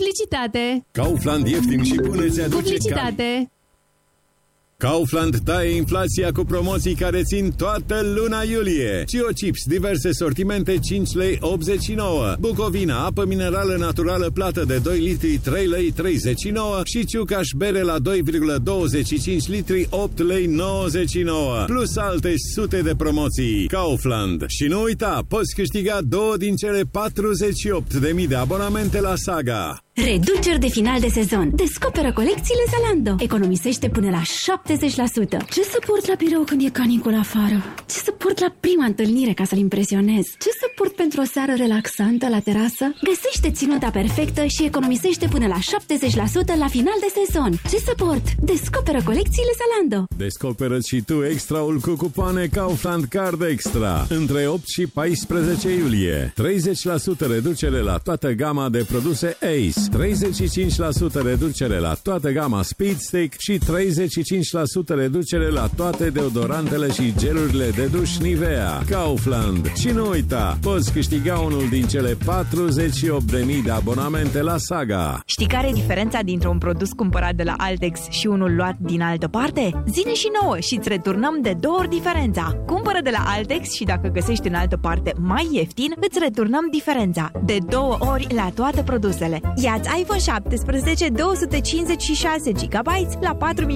Publicitate. Kaufland ieftin și bun îți aduce Publicitate. Kaufland taie inflația cu promoții care țin toată luna iulie. Cio Chips, diverse sortimente, 5 lei 89. Bucovina, apă minerală naturală plată de 2 litri, 3 lei 39. Și Ciucaș bere la 2,25 litri, 8 lei 99. Plus alte sute de promoții. Kaufland. Și nu uita, poți câștiga 2 din cele 48.000 de abonamente la Saga. Reduceri de final de sezon. Descoperă colecțiile Zalando. Economisește până la 70%. Ce să port la birou când e canicul afară? Ce să port la prima întâlnire ca să-l impresionez? Ce să port pentru o seară relaxantă la terasă? Găsește ținuta perfectă și economisește până la 70% la final de sezon. Ce să port? Descoperă colecțiile Zalando. Descoperă și tu extraul cu cupoane Kaufland Card Extra. Între 8 și 14 iulie. 30% reducere la toată gama de produse Ace. 35% reducere la toată gama Speed Stick și 35% reducere la toate deodorantele și gelurile de duș Nivea. Kaufland. Și nu uita, poți câștiga unul din cele 48.000 de abonamente la Saga. Știi care e diferența dintre un produs cumpărat de la Altex și unul luat din altă parte? Zine și nouă și îți returnăm de 2 ori diferența. Cumpără de la Altex și dacă găsești în altă parte mai ieftin, îți returnăm diferența. De 2 ori la toate produsele. Ia-ți iPhone 17 256 GB la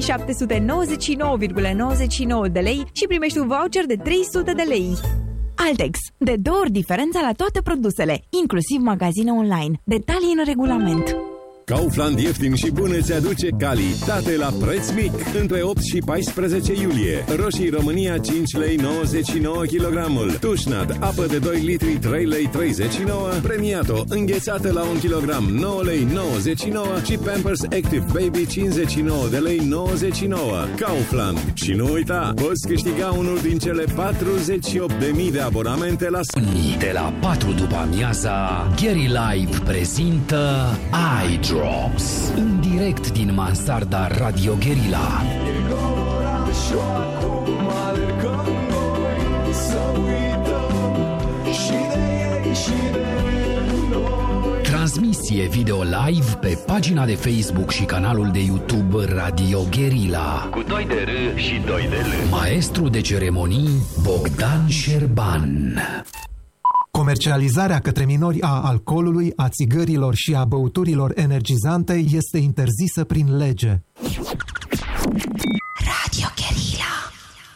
4.799,99 de lei și primești un voucher de 300 de lei. Altex. De 2 ori diferența la toate produsele, inclusiv magazine online. Detalii în regulament. Kaufland ieftin și bun îți aduce calitate la preț mic. Între 8 și 14 iulie. Roșii România 5 lei 99 kg. Tușnad, apă de 2 litri 3 lei 39. Premiato, înghețată la 1 kg 9 lei 99. Și Pampers Active Baby 59 de lei 99. Kaufland. Și nu uita, poți câștiga unul din cele 48.000 de abonamente la De la 4 după amiaza, Gary Live prezintă iDrops. În direct din mansarda Radio Guerilla. Transmisie video live pe pagina de Facebook și canalul de YouTube Radio Guerilla. Cu 2 de R și 2 de L. Maestru de ceremonii Bogdan Șerban. Comercializarea către minori a alcoolului, a țigărilor și a băuturilor energizante este interzisă prin lege.